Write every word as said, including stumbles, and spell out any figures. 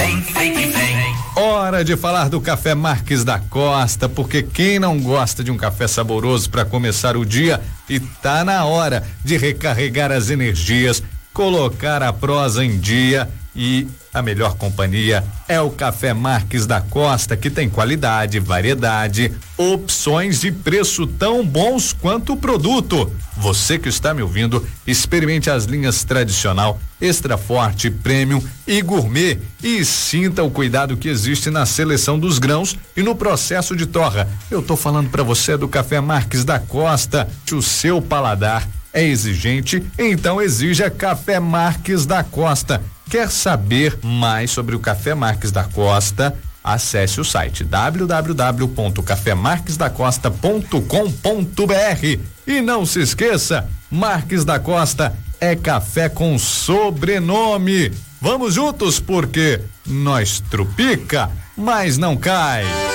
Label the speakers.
Speaker 1: vem, vem que vem.
Speaker 2: Hora de falar do Café Marques da Costa, porque quem não gosta de um café saboroso para começar o dia? E tá na hora de recarregar as energias, colocar a prosa em dia, e a melhor companhia é o Café Marques da Costa, que tem qualidade, variedade, opções e preço tão bons quanto o produto. Você que está me ouvindo, experimente as linhas tradicional, extra forte, premium e gourmet e sinta o cuidado que existe na seleção dos grãos e no processo de torra. Eu tô falando para você do Café Marques da Costa. O seu paladar é exigente, então exija Café Marques da Costa. Quer saber mais sobre o Café Marques da Costa? Acesse o site w w w ponto café marques da costa ponto com ponto b r e não se esqueça, Marques da Costa é café com sobrenome. Vamos juntos porque nós trupica, mas não cai.